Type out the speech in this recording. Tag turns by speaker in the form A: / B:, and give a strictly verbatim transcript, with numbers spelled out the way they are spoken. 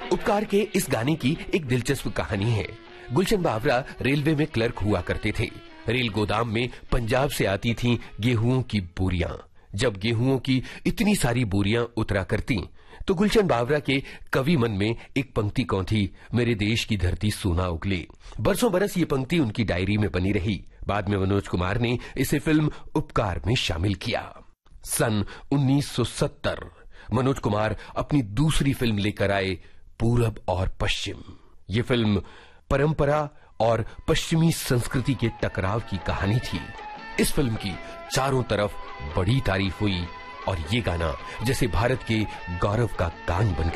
A: उपकार के इस गाने की एक दिलचस्प कहानी है। गुलशन बावरा रेलवे में क्लर्क हुआ करते थे। रेल गोदाम में पंजाब से आती थीं गेहूं की बोरियां। जब गेहूं की इतनी सारी बोरियां उतरा करती तो गुलशन बावरा के कवि मन में एक पंक्ति कौंधी, मेरे देश की धरती सोना उगले। बरसों बरस ये पंक्ति उनकी डायरी में बनी रही। बाद में मनोज कुमार ने इसे फिल्म उपकार में शामिल किया। सन उन्नीस सौ सत्तर मनोज कुमार अपनी दूसरी फिल्म लेकर आए, पूरब और पश्चिम। ये फिल्म परंपरा और पश्चिमी संस्कृति के टकराव की कहानी थी। इस फिल्म की चारों तरफ बड़ी तारीफ हुई और ये गाना जैसे भारत के गौरव का गान बन